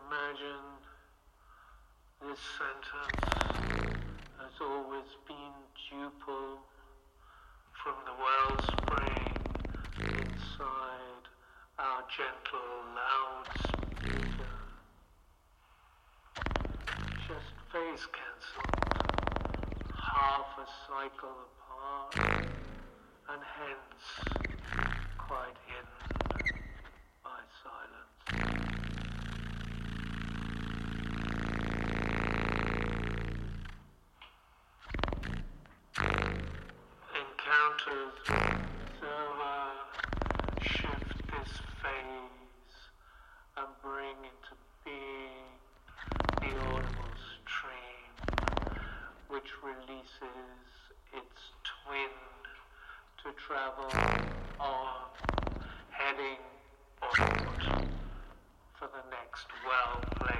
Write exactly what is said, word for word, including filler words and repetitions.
imagine this sentence has always been duple from the wellspring inside our gentle loudspeaker. Just phase cancelled, half a cycle apart, and hence quite hidden by silence. Encounters observer shift this phase and bring into being the audible stream, which releases its twin to travel on, heading onward for the next well-placed